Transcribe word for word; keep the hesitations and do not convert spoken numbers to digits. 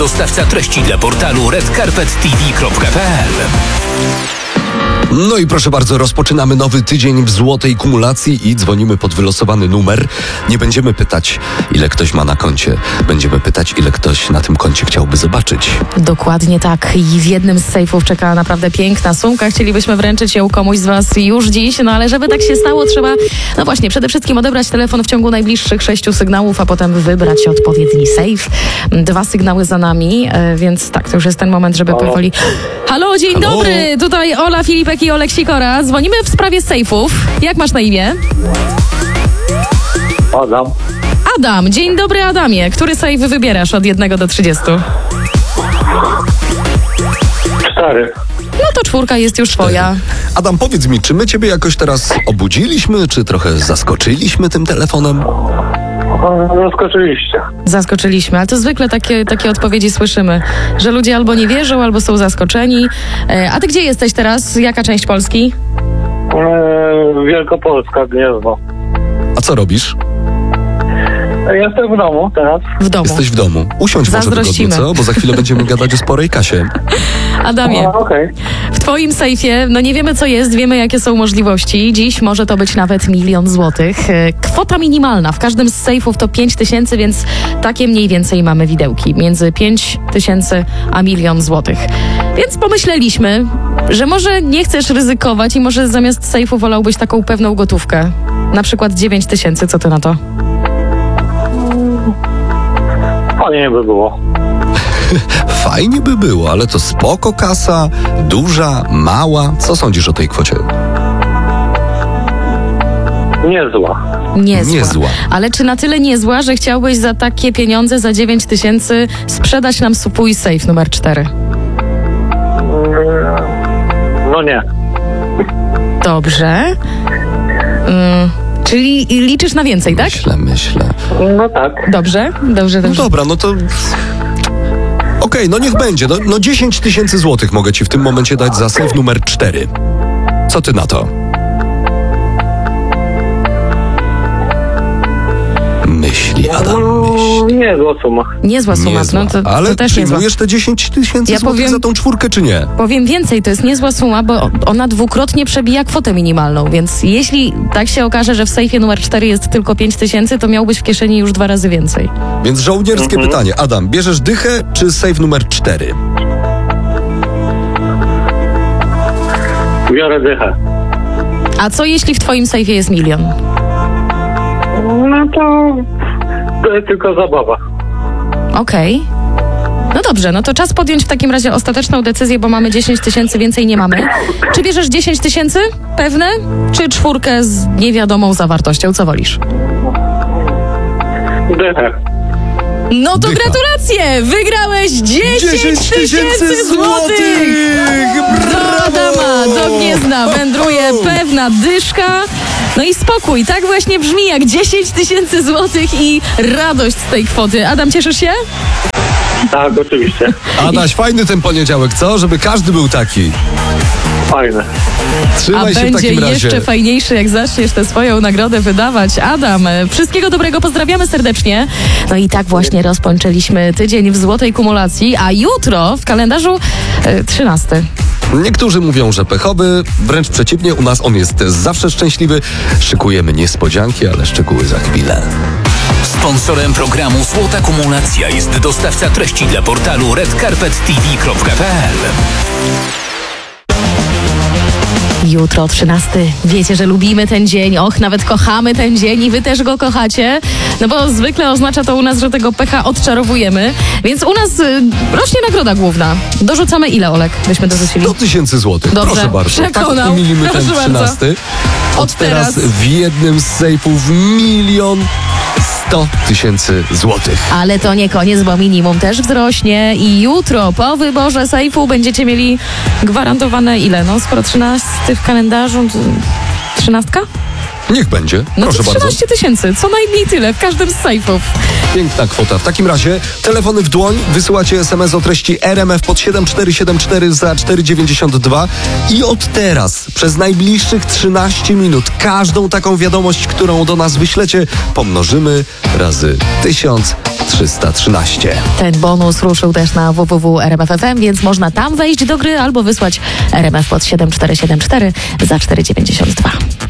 dostawca treści dla portalu red carpet t v kropka p l. No i proszę bardzo, rozpoczynamy nowy tydzień w złotej kumulacji i dzwonimy pod wylosowany numer. Nie będziemy pytać, ile ktoś ma na koncie. Będziemy pytać, ile ktoś na tym koncie chciałby zobaczyć. Dokładnie tak. I w jednym z sejfów czeka naprawdę piękna sumka. Chcielibyśmy wręczyć ją komuś z Was już dziś, no ale żeby tak się stało, trzeba, no właśnie, przede wszystkim odebrać telefon w ciągu najbliższych sześciu sygnałów, a potem wybrać odpowiedni sejf. Dwa sygnały za nami, więc tak, to już jest ten moment, żeby Halo. powoli... Halo, dzień Halo. dobry! Tutaj Ola Filipek i Olek Sikora. Dzwonimy w sprawie sejfów. Jak masz na imię? Adam. Adam. Dzień dobry, Adamie. Który sejf wybierasz od jednego do trzydziestu? Cztery. No to czwórka jest już twoja. Adam, powiedz mi, czy my ciebie jakoś teraz obudziliśmy, czy trochę zaskoczyliśmy tym telefonem? Zaskoczyliście. Zaskoczyliśmy, ale to zwykle takie, takie odpowiedzi słyszymy, że ludzie albo nie wierzą, albo są zaskoczeni. E, a ty gdzie jesteś teraz? Jaka część Polski? Eee, Wielkopolska, Gniezno. A co robisz? Jestem w domu teraz. W domu. Jesteś w domu. Usiądź może wygodnie, Zazdrościmy. co? Bo za chwilę będziemy gadać o sporej kasie. Adamie, A, okej. w twoim sejfie, no nie wiemy co jest, wiemy jakie są możliwości. Dziś może to być nawet milion złotych. E, Kwota minimalna w każdym z sejfów to pięć tysięcy, więc takie mniej więcej mamy widełki. Między pięć tysięcy a milion złotych. Więc pomyśleliśmy, że może nie chcesz ryzykować i może zamiast sejfu wolałbyś taką pewną gotówkę. Na przykład dziewięć tysięcy, co ty na to? Fajnie by było. Fajnie by było, ale to spoko kasa, duża, mała. Co sądzisz o tej kwocie? Niezła. Niezła. Niezła. Ale czy na tyle niezła, że chciałbyś za takie pieniądze, za dziewięć tysięcy sprzedać nam swój sejf numer cztery? Eee, No nie. Dobrze. Mm, czyli liczysz na więcej, tak? Myślę, myślę. No tak. Dobrze, dobrze, No dobrze. dobra, no to... Okej, no niech będzie. No, no dziesięć tysięcy złotych mogę ci w tym momencie dać za sejf numer cztery. Co ty na to? Myśli, Adam, No, myśli. niezła suma. Niezła suma, Niezła. no to, Ale to też niezła. przyjmujesz te dziesięć tysięcy Ja złotych powiem- za tą czwórkę, czy nie? Powiem więcej, to jest niezła suma, bo ona dwukrotnie przebija kwotę minimalną, więc jeśli tak się okaże, że w sejfie numer cztery jest tylko pięć tysięcy, to miałbyś w kieszeni już dwa razy więcej. Więc żołnierskie Mhm. pytanie. Adam, bierzesz dychę, czy sejf numer cztery? Biorę dychę. A co jeśli w twoim sejfie jest milion? No to... To jest tylko zabawa. Okej. No dobrze, no to czas podjąć w takim razie ostateczną decyzję, bo mamy dziesięć tysięcy, więcej nie mamy. Czy bierzesz dziesięć tysięcy? Pewne? Czy czwórkę z niewiadomą zawartością? Co wolisz? Dychę. No to Dycha. gratulacje! Wygrałeś dziesięć tysięcy złotych! Do Adama, do Gniezna wędruje pewna dyszka. No i spokój, tak właśnie brzmi jak dziesięć tysięcy złotych i radość z tej kwoty. Adam, cieszysz się? Tak, oczywiście. Adaś, fajny ten poniedziałek, co? Żeby każdy był taki. Fajne. A Trzymaj się w będzie takim razie. jeszcze fajniejszy, jak zaczniesz tę swoją nagrodę wydawać. Adam, wszystkiego dobrego, pozdrawiamy serdecznie. No i tak właśnie rozpoczęliśmy tydzień w złotej kumulacji, a jutro w kalendarzu e, trzynasty. Niektórzy mówią, że pechowy, wręcz przeciwnie, u nas on jest zawsze szczęśliwy. Szykujemy niespodzianki, ale szczegóły za chwilę. Sponsorem programu Złota Kumulacja jest dostawca treści dla portalu red carpet t v kropka p l. Jutro trzynasty. Wiecie, że lubimy ten dzień. Och, nawet kochamy ten dzień i wy też go kochacie. No bo zwykle oznacza to u nas, że tego pecha odczarowujemy. Więc u nas y, rośnie nagroda główna. Dorzucamy ile, Olek, byśmy dorzucili? sto tysięcy złotych, Dobrze, proszę bardzo. przekonał. Tak umilimy ten Proszę bardzo. trzynasty. Od, Od teraz, teraz. w jednym z sejfów milion sto tysięcy złotych. Ale to nie koniec, bo minimum też wzrośnie i jutro po wyborze sejfu będziecie mieli gwarantowane ile? No skoro trzynasty w kalendarzu, to trzynastka? Niech będzie, No proszę to bardzo. trzynaście tysięcy, co najmniej tyle w każdym z sejfów. Piękna kwota. W takim razie telefony w dłoń, wysyłacie es em es o treści R M F pod siedem cztery siedem cztery za cztery dziewięćdziesiąt dwa i od teraz przez najbliższych trzynaście minut każdą taką wiadomość, którą do nas wyślecie, pomnożymy razy tysiąc trzysta trzynaście. Ten bonus ruszył też na w w w kropka r m f kropka f m, więc można tam wejść do gry albo wysłać R M F pod siedem cztery siedem cztery za cztery dziewięćdziesiąt dwa.